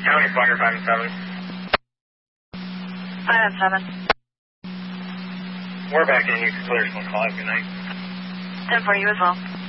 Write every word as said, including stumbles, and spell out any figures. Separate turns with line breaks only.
County Flyer five and seven.
five and seven.
We're back in. You can clear some call. Good night.
ten for you as well.